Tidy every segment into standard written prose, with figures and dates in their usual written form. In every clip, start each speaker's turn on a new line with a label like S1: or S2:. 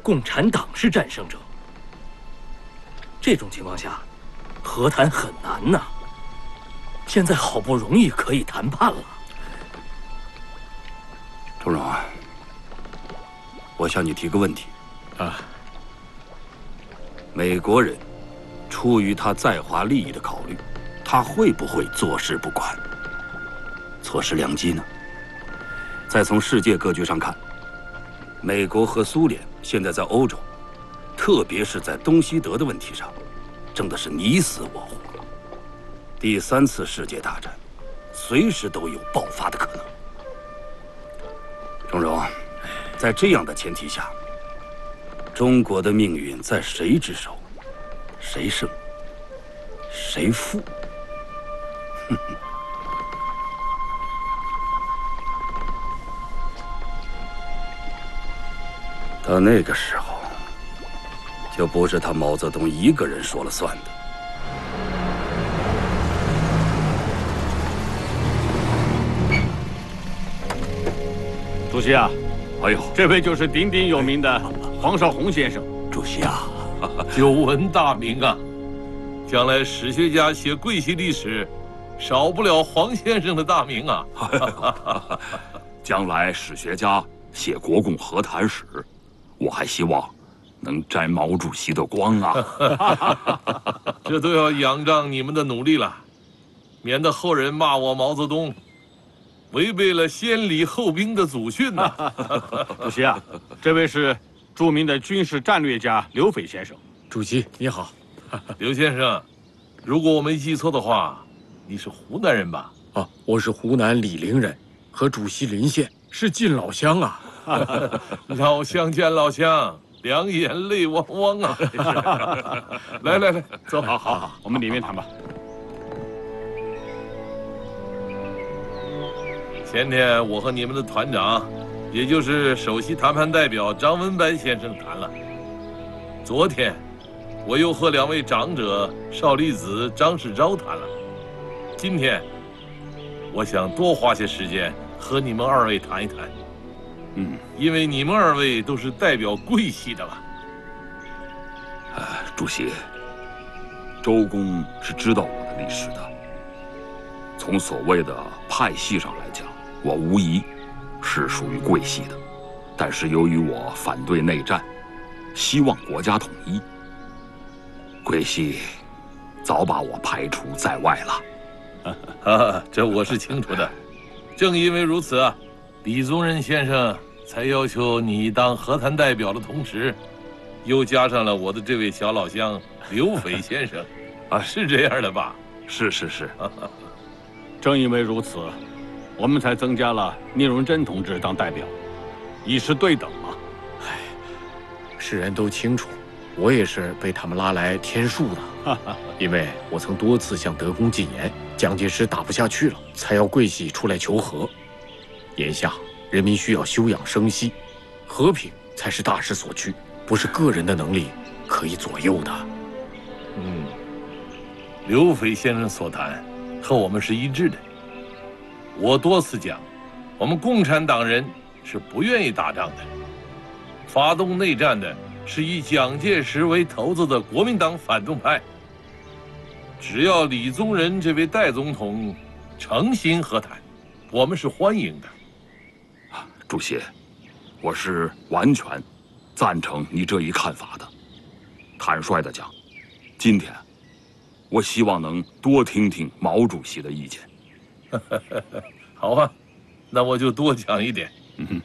S1: 共产党是战胜者。这种情况下，和谈很难呐。现在好不容易可以谈判了。
S2: 钟荣啊，我向你提个问题
S3: 啊。
S2: 美国人出于他在华利益的考虑，他会不会坐视不管，错失良机呢？再从世界格局上看，美国和苏联现在在欧洲，特别是在东西德的问题上，争的是你死我活。第3次世界大战随时都有爆发的可能。钟荣，在这样的前提下，中国的命运在谁之手？谁胜？谁负？到那个时候，就不是他毛泽东一个人说了算的。
S3: 主席啊，
S2: 哎呦，
S3: 这位就是鼎鼎有名的黄绍竑先生。
S2: 主席啊，
S4: 久闻大名啊！将来史学家写桂系历史，少不了黄先生的大名啊！
S5: 将来史学家写国共和谈史，我还希望能沾毛主席的光啊！
S4: 这都要仰仗你们的努力了，免得后人骂我毛泽东违背了先礼后兵的祖训呐！
S3: 主席啊，这位是著名的军事战略家刘斐先生。
S6: 主席你好。
S4: 刘先生，如果我没记错的话，你是湖南人吧？
S6: 啊，我是湖南醴陵人，和主席邻县，是近老乡啊。
S4: 老乡见老乡，两眼泪汪汪啊！来来来，走，
S3: 好，我们里面谈吧。
S4: 前天我和你们的团长，也就是首席谈判代表张文白先生谈了。昨天，我又和2位长者邵力子、张世钊谈了。今天，我想多花些时间和你们2位谈一谈。因为你们2位都是代表桂系的吧？
S5: 主席，周公是知道我的历史的。从所谓的派系上来讲，我无疑是属于桂系的，但是由于我反对内战，希望国家统一，桂系早把我排除在外了。
S4: 这我是清楚的。正因为如此啊，李宗仁先生才要求你当和谈代表的同时，又加上了我的这位小老乡刘斐先生，是这样的吧？
S5: 是。
S3: 正因为如此，我们才增加了聂荣臻同志当代表，以示对等嘛。
S6: 世人都清楚，我也是被他们拉来添树的。因为我曾多次向德公进言，蒋介石打不下去了，才要桂系出来求和。眼下人民需要休养生息，和平才是大势所趋，不是个人的能力可以左右的。
S4: 刘斐先生所谈和我们是一致的。我多次讲，我们共产党人是不愿意打仗的，发动内战的是以蒋介石为头子的国民党反动派。只要李宗仁这位代总统诚心和谈，我们是欢迎的。
S5: 主席，我是完全赞成你这一看法的。坦率地讲，今天我希望能多听听毛主席的意见。
S4: 好啊，那我就多讲一点。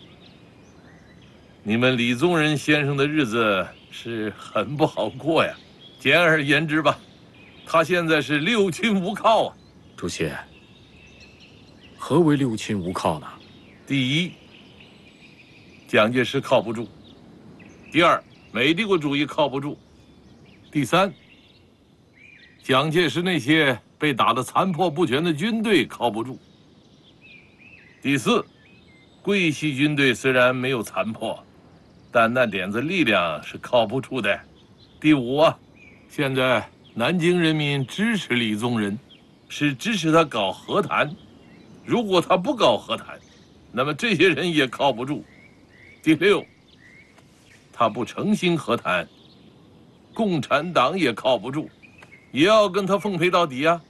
S4: 你们李宗仁先生的日子是很不好过呀。简而言之吧，他现在是六亲无靠啊。
S6: 主席，何为六亲无靠呢？
S4: 第一，蒋介石靠不住；第二，美帝国主义靠不住；第三，蒋介石那些被打得残破不全的军队靠不住；第四，桂系军队虽然没有残破，但那点子力量是靠不住的；第五啊，现在南京人民支持李宗仁，是支持他搞和谈。如果他不搞和谈，那么这些人也靠不住。第六， 他不诚心和谈，共产党也靠不住，也要跟他奉陪到底呀。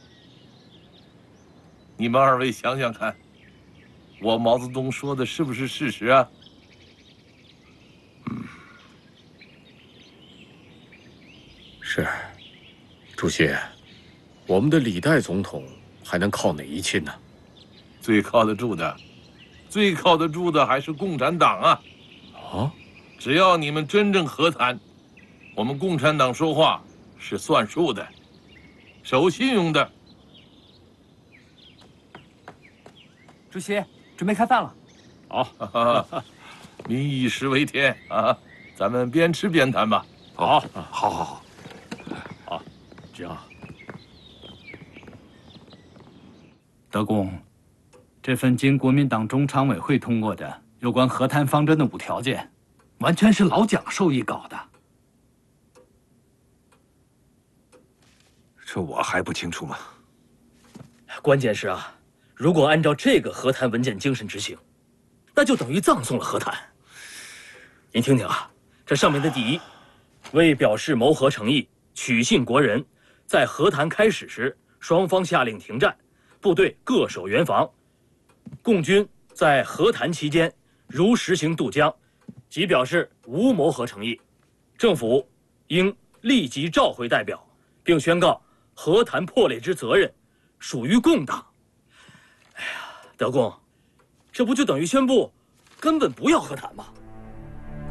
S4: 你们二位想想看，我毛泽东说的是不是事实啊？
S6: 是，主席，我们的李代总统还能靠哪一亲呢？
S4: 最靠得住的，最靠得住的还是共产党啊！
S6: 啊，
S4: 只要你们真正和谈，我们共产党说话是算数的，守信用的。
S1: 主席，准备开饭了。
S3: 好，
S4: 民以食为天啊！咱们边吃边谈吧。
S3: 好，
S2: 好，
S3: 这样。
S7: 德公，这份经国民党中常委会通过的有关和谈方针的5条件，完全是老蒋授意搞的。
S8: 这我还不清楚吗？
S1: 关键是啊，如果按照这个和谈文件精神执行，那就等于葬送了和谈。您听听啊，这上面的第一，为表示谋和诚意，取信国人，在和谈开始时，双方下令停战，部队各守原防。共军在和谈期间如实行渡江，即表示无谋和诚意，政府应立即召回代表，并宣告和谈破裂之责任属于共党。哎呀，德公，这不就等于宣布根本不要和谈吗？